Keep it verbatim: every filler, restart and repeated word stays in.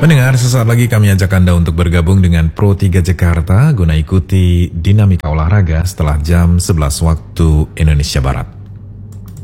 Pendengar, sesaat lagi kami ajak Anda untuk bergabung dengan Pro tiga Jakarta guna ikuti dinamika olahraga setelah jam sebelas waktu Indonesia Barat.